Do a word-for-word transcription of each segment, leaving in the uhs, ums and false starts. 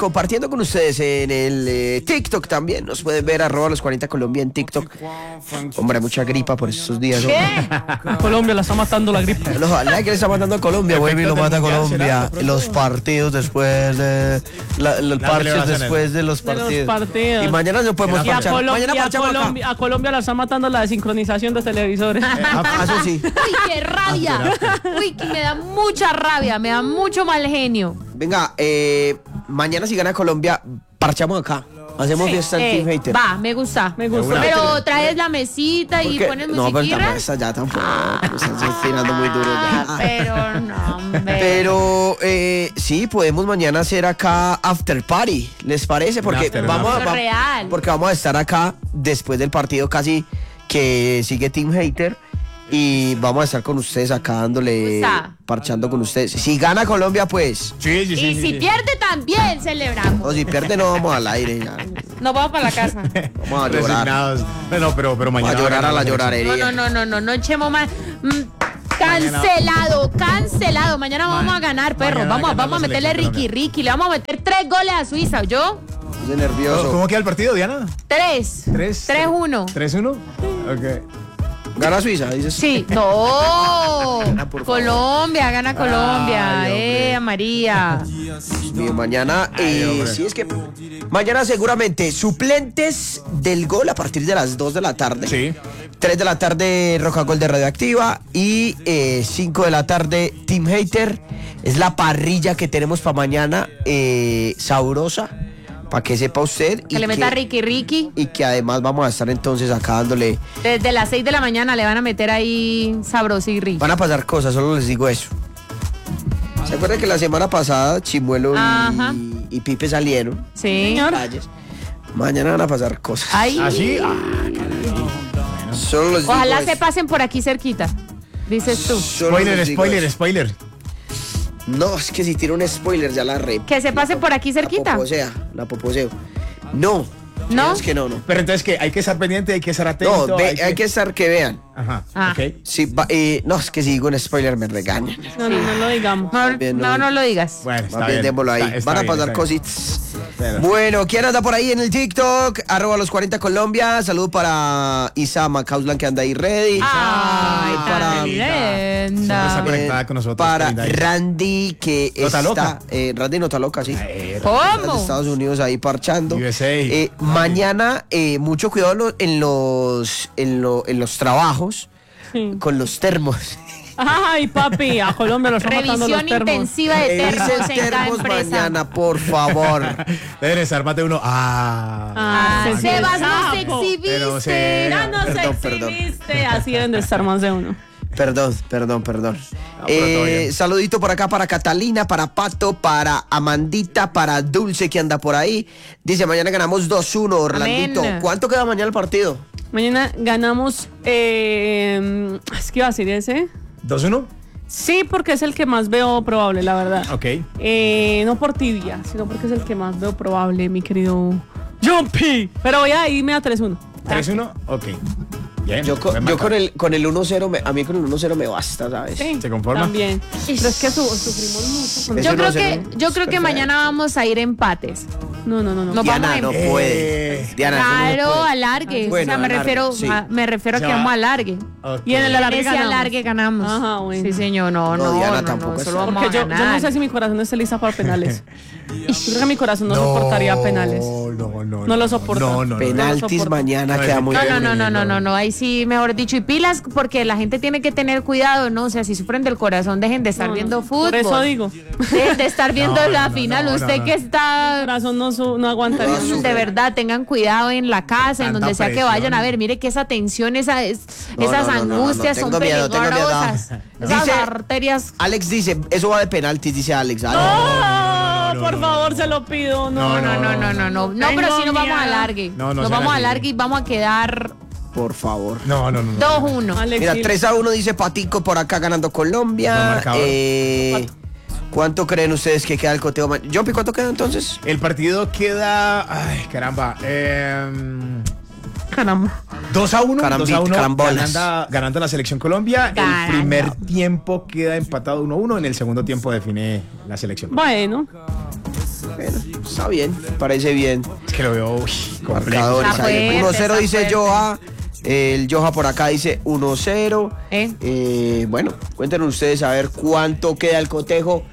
compartiendo con ustedes en el eh, TikTok también. Nos pueden ver arroba los cuarenta Colombia en TikTok. Hombre, mucha gripa por estos días. ¿Qué? Colombia la está matando la gripa. No, ojalá que le está matando a Colombia. Vuelve y lo mata a Colombia. Los partidos después de... La, los parches después de los partidos. De los partidos. Y mañana no podemos Y a, parchar. Colombia, Mañana a, parchamos Colombia, a Colombia la está matando la desincronización de televisores. acá. Eso sí. Uy, qué rabia. Uy, que me da mucha rabia, me da mucho mal genio. Venga, eh, mañana si gana Colombia, parchamos acá. Hacemos fiesta en Eh, Team Hater. Va, me gusta. Me gusta. Pero traes la mesita y Porque- pones no, pero musiquita. tampoco está ya tampoco. Estás tirando muy duro Ah, ya. pero no, hombre. Pero eh, sí, podemos mañana hacer acá after party, ¿les parece? Porque after, vamos, a, after. va- Real. porque vamos a estar acá después del partido casi que sigue Team Hater y vamos a estar con ustedes acá dándole, Está. parchando con ustedes. Si gana Colombia, pues. Sí, sí, sí. Y sí, si sí. pierde también celebramos. O si pierde, no vamos al aire. Ya. Nos vamos para la casa. Vamos a llorar. Resignados. No, pero, pero Vamos mañana. a llorar a la No, llorarería. no, no, no, no, no echemos más. Mm, Cancelado, cancelado. Mañana vamos a ganar, perro. mañana Vamos, gana vamos a la meterle selección Ricky Ricky. Le vamos a meter tres goles a Suiza, ¿yo? Estoy nervioso. ¿Cómo queda el partido, Diana? Tres. ¿Tres? Tres uno. ¿Tres uno? Ok. Gana Suiza, dices. Sí. No. Gana, por favor. Colombia, gana Colombia. Ay, hombre. eh, María. Bien, mañana, Ay, eh, hombre. sí, es que mañana seguramente suplentes del gol a partir de las dos de la tarde. Sí. tres de la tarde Roja Gol de Radioactiva y eh, cinco de la tarde Team Hater. Es la parrilla que tenemos para mañana, eh, sabrosa, para que sepa usted. Que le meta Ricky Ricky. Y que además vamos a estar entonces acá dándole... Desde las seis de la mañana le van a meter ahí sabrosirri. Van a pasar cosas, solo les digo eso. ¿Se acuerdan que la semana pasada Chimuelo Ajá. y, y Pipe salieron? Sí. Calles. Mañana van a pasar cosas. Ay. ¿Ah, sí? Ah, Solo les digo Ojalá eso. se pasen por aquí cerquita. Dices tú. Solo spoiler, les digo spoiler, eso. spoiler. No, es que si tiro un spoiler ya la re... Que se pasen por aquí cerquita. La poposea, la poposeo. No. ¿No? Es que no, no. Pero entonces, ¿qué? Hay que estar pendiente, hay que estar atento. No, ve- hay que estar que vean. Ajá, Ah. ok. Sí, va- eh, no, es que si digo un spoiler me regañan. No, no, no lo digamos. No, Bien, no, no. no lo digas. Bueno, Más está bien, bien. démoslo ahí. Está- está Van a bien, pasar está bien. cositas. Pero- Bueno, ¿quién anda por ahí en el TikTok? Arroba los cuarenta Colombia. Saludo para Isa Macauslan que anda ahí ready. Ay, para, tan Siempre está linda. conectada con nosotros. para linda. Randy que Nota está... loca. eh, Randy Nota Loca, sí. Eh, De ¿Cómo? Estados Unidos ahí parchando. U S A. Eh, mañana, eh, mucho cuidado lo- en los, en, lo- en los trabajos Sí. con los termos. Ay, papi, a Colombia lo están matando los Revisión termos. intensiva de termos Eviten en cada termos empresa. mañana, por favor. Deben estar más de uno. Ah. Ah, sí, sí, Sebas, no se sapo. Pero exhibiste. se- Ya no Perdón, se perdón. exhibiste. Así deben de estar más de uno. Perdón, perdón, perdón. pero todo Eh, bien. saludito por acá para Catalina, para Pato, para Amandita, para Dulce que anda por ahí. Dice, mañana ganamos dos uno, Orlandito. Amén. ¿Cuánto queda mañana el partido? Mañana ganamos. Eh, es que iba a decir ese. ¿dos uno? Sí, porque es el que más veo probable, la verdad. Ok. Eh, no por tibia, sino porque es el que más veo probable, mi querido Jumpy. Pero voy a irme a tres uno. ¿tres uno? Ok. Bien. Yo, con, buen yo marcador. con el con el uno cero, me- a mí con el uno cero me basta, ¿sabes? Sí, ¿Se conforma? También. Pero es que su- sufrimos mucho. con- Es Yo uno creo cero. que, yo creo que mañana vamos a ir empates. No, no, no, no. No. Diana vamos no en- puede. Eh, Diana, eso no se Claro, puede. alargue. Bueno, o sea, me alargue, refiero, sí. a, me refiero a Se que va. vamos a alargue. Ok. Y en el En alargue ese ganamos. alargue ganamos. Ajá, bueno. Sí, señor, no, No, no, Diana no, tampoco no, es- solo vamos Porque a yo, yo ganar. no sé si mi corazón está lista para penales. Yo creo que mi corazón no, soportaría penales. No, no, No lo soporta. No, no, no. Penaltis soporto. mañana No, queda es- muy No, bien. no, no, no, no, no, no, ahí sí, mejor dicho, y pilas, porque la gente tiene que tener cuidado, ¿no? O sea, si sufren del corazón, dejen de estar No, no, viendo no. fútbol. Por eso digo. Dejen de estar viendo No, la no, final. no, no, Usted no. que Mi está, corazón no, su- no aguantaría. mm, de verdad, tengan cuidado en la casa, en Tanta donde sea que presión. vayan a ver. Mire que esa tensión, esa, es- No, esas no, no, no, no, angustias tengo son miedo, tengo miedo. peligrosas. Esas Dice- arterias. Alex dice, eso va de penaltis, dice Alex. Alex. No, no, por no, favor, se lo pido. No, No, no, no, no, no. No, pero si nos vamos a largue. No, no Nos sea vamos a así. largue y vamos a quedar Por favor. No, no, no. no. dos uno. Alex, Mira, sí. tres a uno dice Patico por acá ganando Buen Colombia. marcador. Eh, ¿Cuánto creen ustedes que queda el coteo? ma- Jumpy, ¿cuánto queda entonces? El partido queda. Ay, caramba. Eh, Caramba. dos a uno. Carambit, dos a uno. carambolas. Ganando, ganando la selección Colombia. Caramba. El primer tiempo queda empatado uno a uno. En el segundo tiempo define la selección. Bueno. Bueno, está bien, parece bien. Es que lo veo uy, complejo. Marcadores Está ahí. fuerte, uno cero está dice fuerte. Joha. El Joha por acá dice uno cero. ¿Eh? Eh, bueno, cuéntenos ustedes a ver cuánto queda el cotejo.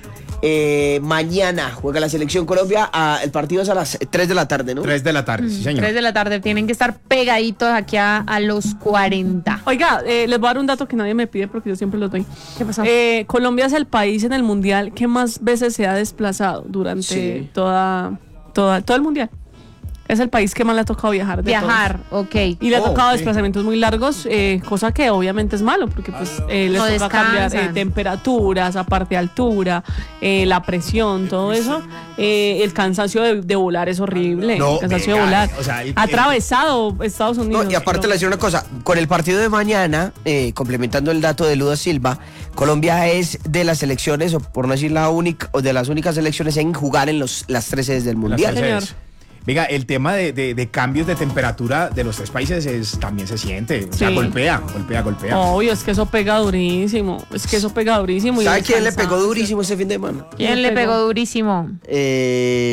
Eh, mañana juega la selección Colombia. Ah, el partido es a las tres de la tarde, ¿no? tres de la tarde, sí, señor. tres de la tarde, tienen que estar pegaditos aquí a, a los cuarenta. Oiga, eh, les voy a dar un dato que nadie me pide porque yo siempre lo doy. ¿Qué pasó? Eh, Colombia es el país en el mundial que más veces se ha desplazado durante Sí. toda, toda, todo el mundial. Es el país que más le ha tocado viajar. De Viajar, todos. ok. Y le ha Oh, tocado ok. desplazamientos muy largos, eh, cosa que obviamente es malo, porque pues eh, les No toca cambiar eh, descansan. temperaturas, aparte altura, eh, la presión, todo eso. Eh, el cansancio de, de volar es horrible. No, el cansancio venga, de volar. o sea, el- ha atravesado Estados Unidos. No, y aparte pero- le decir una cosa, con el partido de mañana, eh, complementando el dato de Luda Silva, Colombia es de las selecciones, o por no decir la única, o de las únicas selecciones en jugar en los, las tres sedes del Las Mundial. tres Señor. sedes. Venga, el tema de, de- de cambios de temperatura de los tres países es, también se siente. O sea, Sí. golpea, golpea, golpea. Obvio, es que eso pega durísimo. Es que eso pega durísimo. y ¿Sabe el quién le pegó cansancio. durísimo ese fin de semana? ¿Quién le pegó durísimo? Eh,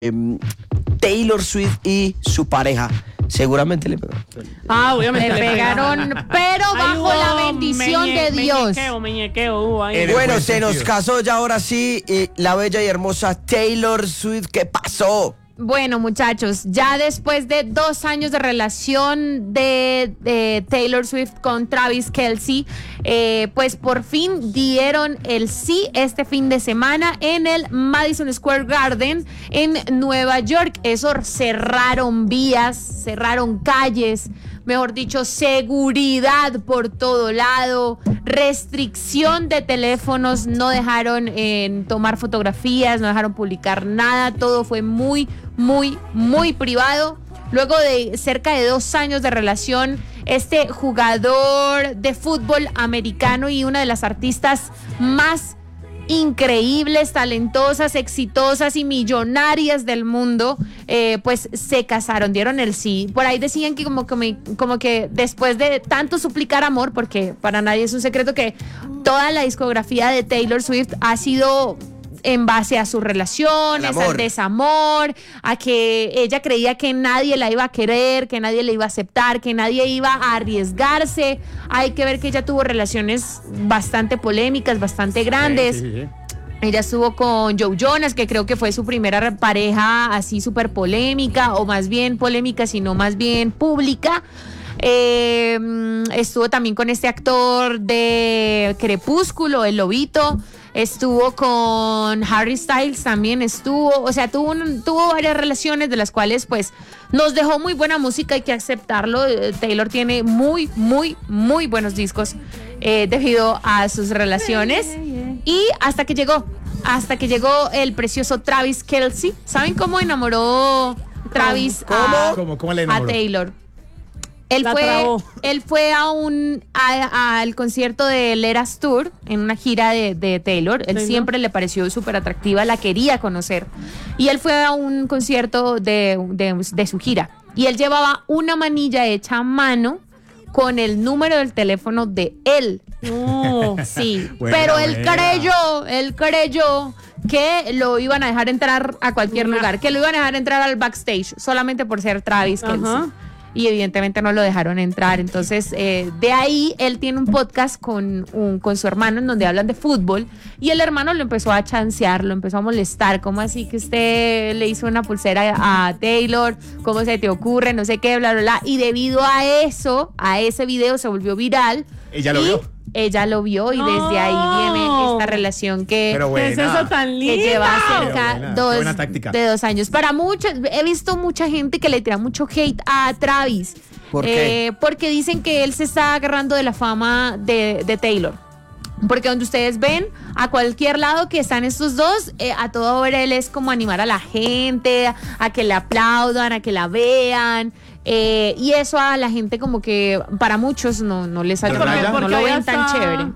Taylor Swift y su pareja. Seguramente le pegó. Ah, obviamente. Le pegaron, pero Ay, bajo hubo la bendición meñe- de Dios. Meñequeo, meñequeo, hubo ahí. En el Bueno, buen se nos sentido. casó ya ahora sí eh, la bella y hermosa Taylor Swift. ¿Qué pasó? Bueno, muchachos, ya después de dos años de relación de, de Taylor Swift con Travis Kelce, eh, pues por fin dieron el sí este fin de semana en el Madison Square Garden en Nueva York. Eso cerraron vías, cerraron calles, mejor dicho, seguridad por todo lado, restricción de teléfonos, no dejaron eh, tomar fotografías, no dejaron publicar nada, todo fue muy, muy, muy privado. Luego de cerca de dos años de relación, este jugador de fútbol americano y una de las artistas más increíbles, talentosas, exitosas y millonarias del mundo, eh, pues se casaron, dieron el sí. Por ahí decían que como, como, como que después de tanto suplicar amor, porque para nadie es un secreto que toda la discografía de Taylor Swift ha sido en base a sus relaciones, Al amor. al desamor, a que ella creía que nadie la iba a querer, que nadie la iba a aceptar, que nadie iba a arriesgarse. Hay que ver que ella tuvo relaciones bastante polémicas, bastante grandes. Sí, sí, sí. Ella estuvo con Joe Jonas, que creo que fue su primera pareja así súper polémica, o más bien polémica, sino más bien pública. Eh, estuvo también con este actor de Crepúsculo, El Lobito. Estuvo con Harry Styles, también estuvo, o sea, tuvo, un- tuvo varias relaciones de las cuales pues nos dejó muy buena música, hay que aceptarlo. Eh, Taylor tiene muy, muy, muy buenos discos eh, debido a sus relaciones. Y hasta que llegó, hasta que llegó el precioso Travis Kelce. ¿Saben cómo enamoró Travis a, ¿Cómo? ¿Cómo le a enamoró? Taylor? Él La fue, trabó. él fue a un a- al concierto de Eras Tour en una gira de, de Taylor. Él Taylor. siempre le pareció súper atractiva, la quería conocer. Y él fue a un concierto de, de, de su gira. Y él llevaba una manilla hecha a mano con el número del teléfono de él. No. Sí, Buena, pero él buena. creyó, él creyó que lo iban a dejar entrar a cualquier Nah. lugar, que lo iban a dejar entrar al backstage solamente por ser Travis Ajá. Kelce. Y evidentemente no lo dejaron entrar. Entonces, eh, de ahí él tiene un podcast con, un, con su hermano en donde hablan de fútbol. Y el hermano lo empezó a chancear, lo empezó a molestar. ¿Cómo así que usted le hizo una pulsera a Taylor? ¿Cómo se te ocurre? No sé qué, bla, bla, bla. Y debido a eso, a ese video se volvió viral. ¿Ella lo Y vio? Ella lo vio y desde ahí viene esta relación que... Pero ¿Qué es buena. eso tan que lindo? lleva Pero cerca buena, dos, qué buena táctica. de dos años. Para muchos, he visto mucha gente que le tira mucho hate a Travis. ¿Por qué? Eh, porque dicen que él se está agarrando de la fama de, de Taylor. Porque donde ustedes ven, a cualquier lado que están estos dos, eh, a todo hora él es como animar a la gente, a, a que le aplaudan, a que la vean. Eh, y eso a la gente como que para muchos no, no les Porque- agrada, no porque lo ella ven tan está- chévere.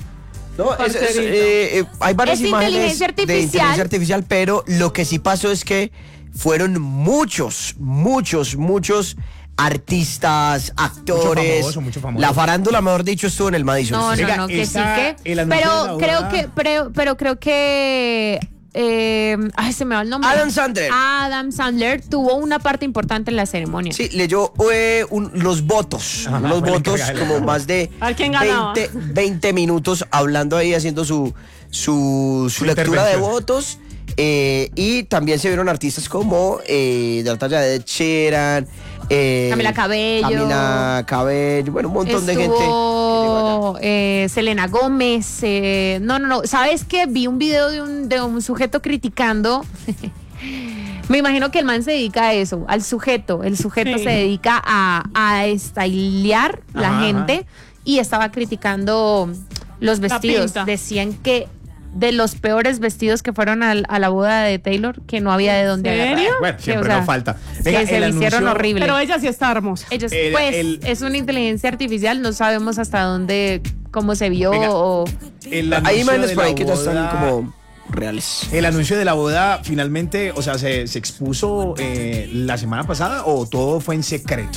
No, es- es, Parcerito. eh, eh, hay varias Es imágenes inteligencia de artificial. inteligencia artificial, pero lo que sí pasó es que fueron muchos, muchos, muchos artistas, actores. famoso, mucho famoso. La farándula, mejor dicho, estuvo en el Madison. No, Venga, no, no, que sí esa- que. el anuncio de Pero la creo boda- que, pero, pero creo que eh, ay, se me va el nombre. Adam Sandler. Adam Sandler tuvo una parte importante en la ceremonia. Sí, leyó eh, un- los votos, Ajá, los fue el votos, encargado. como más de A ver quién ganaba. veinte, veinte minutos hablando ahí, haciendo su, su, su Su lectura de intervención. votos. eh, y también se vieron artistas como eh, de la talla de Ed Sheeran, eh, Camila Cabello. Camila Cabello, bueno, un montón de gente. que llegó allá. Estuvo eh, Selena Gómez. eh, no, no, no. ¿Sabes qué? Vi un video de un, de un sujeto criticando. Me imagino que el man se dedica a eso, al sujeto. El sujeto Sí. se dedica a, a estilear la Ajá, gente y estaba criticando los vestidos. pinta. Decían que de los peores vestidos que fueron al- a, la boda de Taylor, que no había de dónde ¿Serio? agarrar. Bueno, Que, siempre o sea, no falta. que Venga, se el hicieron anuncio- horrible. Pero ella sí está hermosa. Ellos, El- pues, el- es una inteligencia artificial, no sabemos hasta dónde, cómo se vio Venga. o... El Hay anuncio imágenes de por la ahí que ya están boda- como reales. El anuncio de la boda finalmente, o sea, se, se expuso eh, la semana pasada o todo fue en secreto.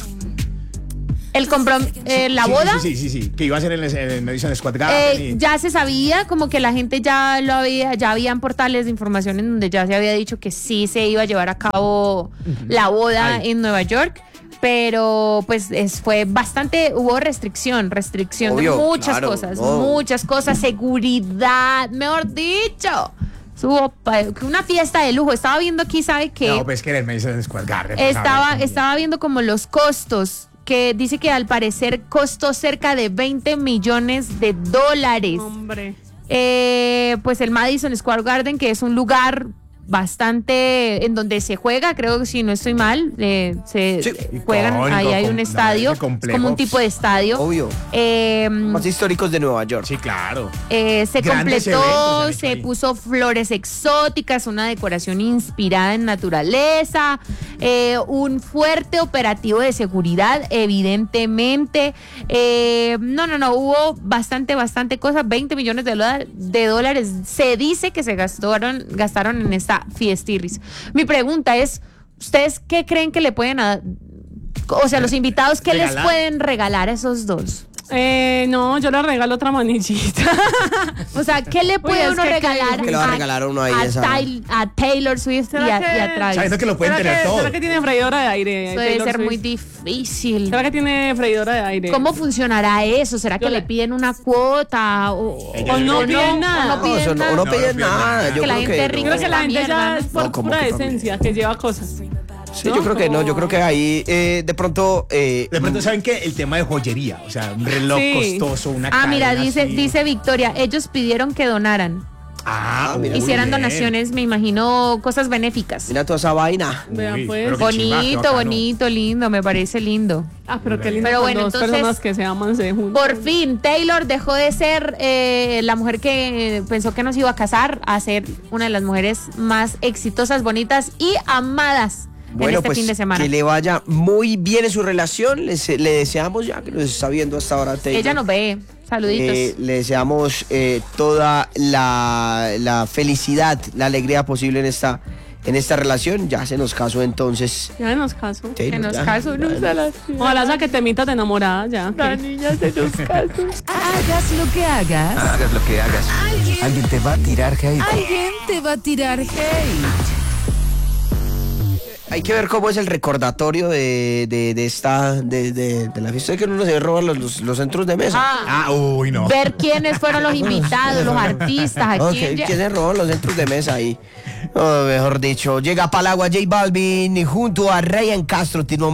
El comprom eh, la Sí, boda Sí, sí, sí, sí, que iba a ser en el, en el Madison Square Garden. eh, y- ya se sabía, como que la gente ya lo había, ya habían portales de información en donde ya se había dicho que sí se iba a llevar a cabo la boda Ay. en Nueva York. Pero pues es- fue bastante, hubo restricción, restricción Obvio, de muchas claro, cosas, no. muchas cosas, seguridad, mejor dicho. Hubo pa- una fiesta de lujo. Estaba viendo aquí, ¿sabe qué? No, pues que era el Madison Square Garden. pues, a Estaba, ver, estaba viendo como los costos, que dice que al parecer costó cerca de veinte millones de dólares. Hombre. Eh, pues el Madison Square Garden, que es un lugar bastante en donde se juega, creo que si no estoy mal, eh, se Sí. juegan, Icónico, ahí hay com- un no, estadio, ese complejo. como un tipo de estadio. Obvio. Eh, Más históricos de Nueva York. Sí, claro. eh, se Grandes completó, eventos han hecho se ahí. puso flores exóticas, una decoración inspirada en naturaleza, eh, un fuerte operativo de seguridad, evidentemente. Eh, no, no, no, hubo bastante, bastante cosas. veinte millones de, dólar- de dólares se dice que se gastaron, gastaron en esta fiestirris. Mi pregunta es, ¿ustedes qué creen que le pueden dar? O sea, los invitados, ¿qué les ¿Regalar? pueden regalar a esos dos? Eh, no, yo le regalo otra manillita. O sea, ¿qué le puede es uno que- regalar, ¿Qué le va a regalar a uno ahí a, esa- Tyl- a Taylor Swift y a, ¿Será que- y a Travis? Sabiendo que lo pueden ¿Será tener que, todo. ¿Será que tiene freidora de aire? Eso debe Taylor ser Swift? muy difícil. ¿Será que tiene freidora de aire? ¿Cómo funcionará eso? ¿Será que Yo le le- piden una cuota? ¿O, Ella O no yo creo que- piden nada. o no No, piden eso no, nada? no No, piden no piden nada. nada. Yo Que la creo gente que rica Yo creo que la gente Mierda, ya ¿no? es por No, ¿cómo pura que familia? decencia, que lleva cosas. Sí, ¿no? yo creo que no, yo creo que ahí eh, de pronto eh, De pronto, ¿saben qué? El tema de joyería. O sea, un reloj Sí. costoso, una Ah, mira, cadena dice, así. dice Victoria, ellos pidieron que donaran. Ah, Ah, mira, muy Hicieran bien. donaciones, me imagino, cosas benéficas. mira toda esa vaina. Vean, Uy, pues. pero qué chimba, qué Bonito, bacano. bonito, lindo, me parece lindo. Ah, pero qué lindo Pero cuando bueno, dos entonces- personas que se aman se juntan. Por fin, Taylor dejó de ser eh, la mujer que pensó que nos iba a casar a ser una de las mujeres más exitosas, bonitas y amadas en Bueno, este pues fin de semana. que le vaya muy bien en su relación. Les- le deseamos ya que nos está viendo hasta ahora Taylor. Ella nos ve. Saluditos. Eh, le deseamos eh, toda la, la felicidad, la alegría posible en esta, en esta relación. Ya se nos casó entonces. Ya nos caso. Taylor, que nos ya. casó, no se las- Ojalá sea que te mitas de enamorada ya. La niña se nos casó. Hagas lo que hagas, Hagas lo que hagas. Alguien- Alguien te va a tirar hate. alguien te va a tirar hate. Hay que ver cómo es el recordatorio de, de, de esta de, de, de la fiesta de que uno se roba los, los, los centros de mesa. Ah, Ah, uy, no. ver quiénes fueron los invitados, los artistas, a Ok, quién lle- ¿quién se roban los centros de mesa ahí? Oh, mejor dicho, llega Palagua J Balvin y junto a Ryan Castro. Tiene un